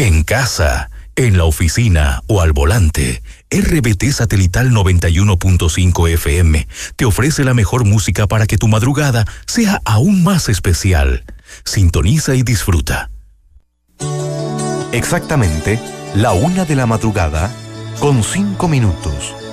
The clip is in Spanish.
En casa, en la oficina o al volante, RBT Satelital 91.5 FM te ofrece la mejor música para que tu madrugada sea aún más especial. Sintoniza y disfruta. Exactamente, 1:00 de la madrugada, con 5 minutos.